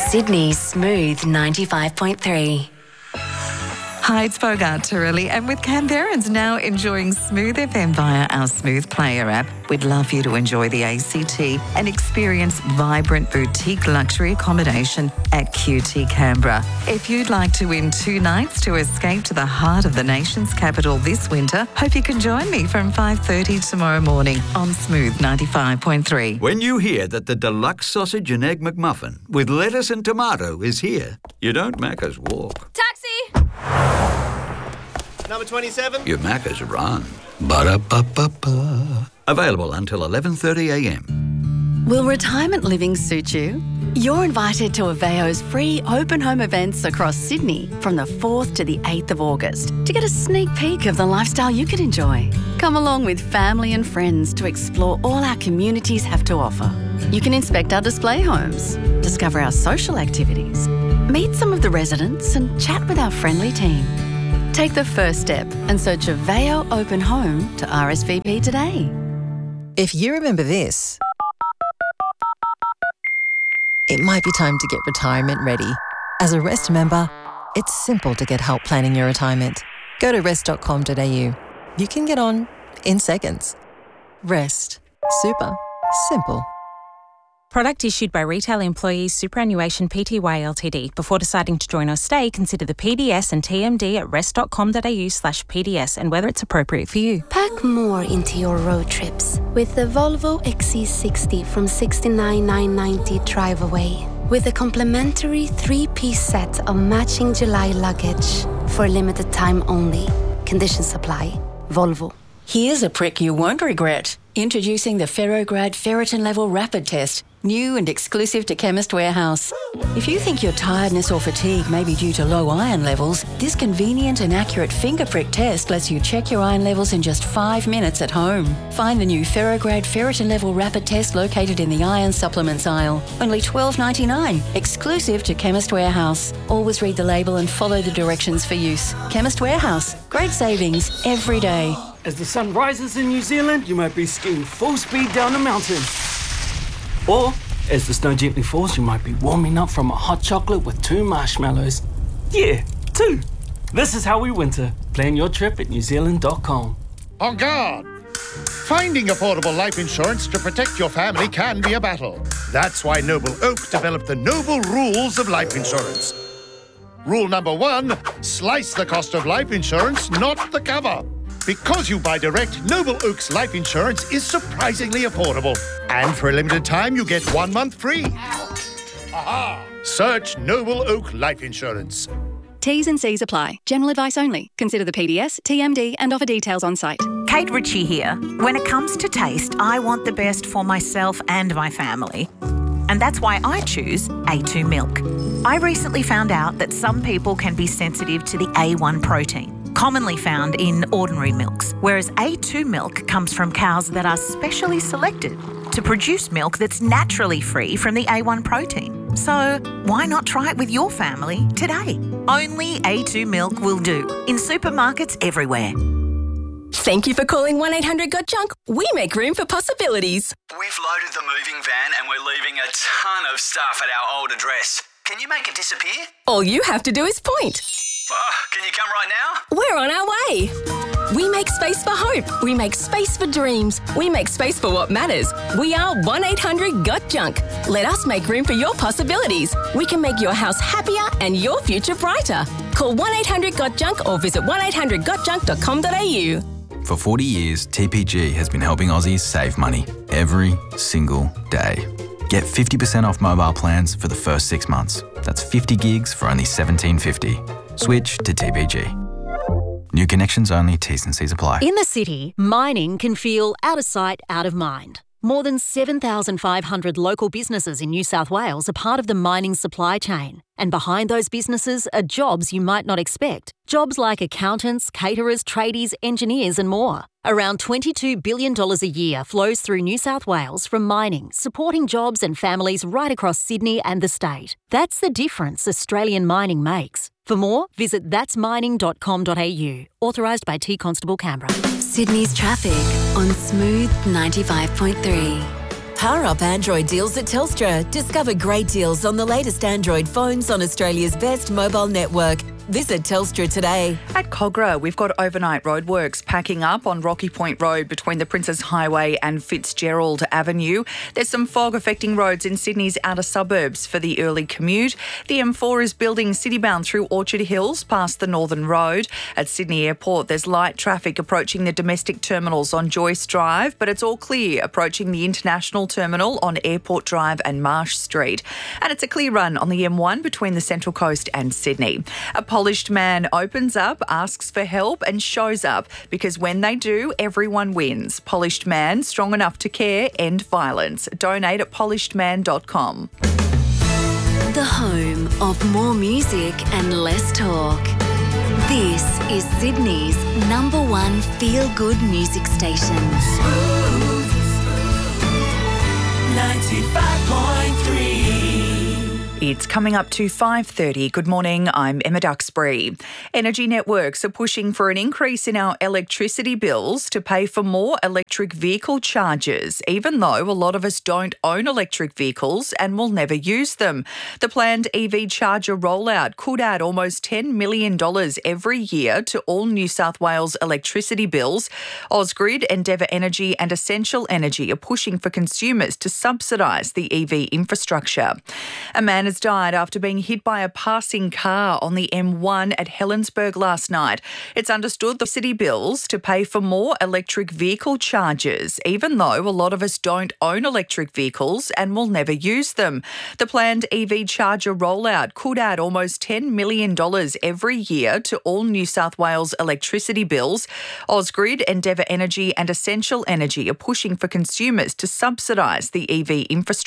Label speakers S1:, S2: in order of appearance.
S1: Sydney's Smooth 95.3.
S2: Hi, it's Bogart Turelli, and with Canberrans now enjoying Smooth FM via our Smooth Player app, we'd love you to enjoy the ACT and experience vibrant boutique luxury accommodation at QT Canberra. If you'd like to win 2 nights to escape to the heart of the nation's capital this winter, hope you can join me from 5:30 tomorrow morning on Smooth 95.3.
S3: When you hear that the deluxe sausage and egg McMuffin with lettuce and tomato is here, you don't Macca's walk.
S4: Taxi!
S5: Number 27?
S3: You Macca's run. Ba-da-ba-ba-ba. Available until 11:30am.
S6: Will retirement living suit you? You're invited to Aveo's free open home events across Sydney from the 4th to the 8th of August to get a sneak peek of the lifestyle you could enjoy. Come along with family and friends to explore all our communities have to offer. You can inspect our display homes, discover our social activities, meet some of the residents and chat with our friendly team. Take the first step and search Aveo Open Home to RSVP today.
S7: If you remember this, it might be time to get retirement ready. As a Rest member, it's simple to get help planning your retirement. Go to rest.com.au. You can get on in seconds. Rest. Super. Simple.
S8: Product issued by Retail Employees Superannuation Pty Ltd. Before deciding to join or stay, consider the PDS and TMD at rest.com.au/PDS and whether it's appropriate for you.
S9: Pack more into your road trips with the Volvo XC60 from $69,990 drive away. With a complimentary 3-piece set of matching July luggage for a limited time only. Conditions apply. Volvo.
S10: Here's a prick you won't regret. Introducing the Ferrograd Ferritin Level Rapid Test, new and exclusive to Chemist Warehouse. If you think your tiredness or fatigue may be due to low iron levels, this convenient and accurate finger prick test lets you check your iron levels in just 5 minutes at home. Find the new Ferrograd Ferritin Level Rapid Test located in the iron supplements aisle. Only $12.99, exclusive to Chemist Warehouse. Always read the label and follow the directions for use. Chemist Warehouse, great savings every day.
S11: As the sun rises in New Zealand, you might be skiing full speed down a mountain. Or, as the snow gently falls, you might be warming up from a hot chocolate with 2 marshmallows. Yeah, 2. This is how we winter. Plan your trip at newzealand.com.
S12: On guard! Finding affordable life insurance to protect your family can be a battle. That's why Noble Oak developed the Noble Rules of Life Insurance. Rule number 1, slice the cost of life insurance, not the cover. Because you buy direct, Noble Oak's life insurance is surprisingly affordable. And for a limited time, you get 1 month free. Aha! Search Noble Oak Life Insurance.
S13: T's and C's apply. General advice only. Consider the PDS, TMD and offer details on site.
S14: Kate Ritchie here. When it comes to taste, I want the best for myself and my family. And that's why I choose A2 milk. I recently found out that some people can be sensitive to the A1 protein, commonly found in ordinary milks, whereas A2 milk comes from cows that are specially selected to produce milk that's naturally free from the A1 protein. So why not try it with your family today? Only A2 milk will do in supermarkets everywhere.
S15: Thank you for calling 1-800-GOT-JUNK. We make room for possibilities.
S16: We've loaded the moving van and we're leaving a ton of stuff at our old address. Can you make it disappear?
S15: All you have to do is point.
S16: Can you come right now?
S15: We're on our way. We make space for hope. We make space for dreams. We make space for what matters. We are 1-800-GOT-JUNK. Let us make room for your possibilities. We can make your house happier and your future brighter. Call 1-800-GOT-JUNK or visit 1-800-GOTJUNK.com.au.
S17: For 40 years, TPG has been helping Aussies save money every single day. Get 50% off mobile plans for the first 6 months. That's 50 gigs for only $17.50. Switch to TPG. New connections only, T's and C's apply.
S18: In the city, mining can feel out of sight, out of mind. More than 7,500 local businesses in New South Wales are part of the mining supply chain. And behind those businesses are jobs you might not expect. Jobs like accountants, caterers, tradies, engineers and more. Around $22 billion a year flows through New South Wales from mining, supporting jobs and families right across Sydney and the state. That's the difference Australian mining makes. For more, visit that'smining.com.au. Authorised by T Constable Canberra.
S1: Sydney's traffic on Smooth 95.3.
S4: Power up Android deals at Telstra. Discover great deals on the latest Android phones on Australia's best mobile network. Visit Telstra today.
S19: At Cogra, we've got overnight roadworks packing up on Rocky Point Road between the Princes Highway and Fitzgerald Avenue. There's some fog affecting roads in Sydney's outer suburbs for the early commute. The M4 is building citybound through Orchard Hills past the Northern Road. At Sydney Airport, there's light traffic approaching the domestic terminals on Joyce Drive, but it's all clear approaching the international terminal on Airport Drive and Marsh Street. And it's a clear run on the M1 between the Central Coast and Sydney. A polished man opens up, asks for help and shows up because when they do, everyone wins. Polished Man, strong enough to care, end violence. Donate at polishedman.com.
S1: The home of more music and less talk. This is Sydney's #1 feel-good music station.
S19: 95.3. It's coming up to 5:30. Good morning, I'm Emma Duxbury. Energy networks are pushing for an increase in our electricity bills to pay for more electric vehicle charges, even though a lot of us don't own electric vehicles and will never use them. The planned EV charger rollout could add almost $10 million every year to all New South Wales electricity bills. Ausgrid, Endeavour Energy and Essential Energy are pushing for consumers to subsidise the EV infrastructure. A man has died after being hit by a passing car on the M1 at Helensburgh last night. It's understood the city bills to pay for more electric vehicle charges, even though a lot of us don't own electric vehicles and will never use them. The planned EV charger rollout could add almost $10 million every year to all New South Wales electricity bills. Ausgrid, Endeavour Energy and Essential Energy are pushing for consumers to subsidise the EV infrastructure.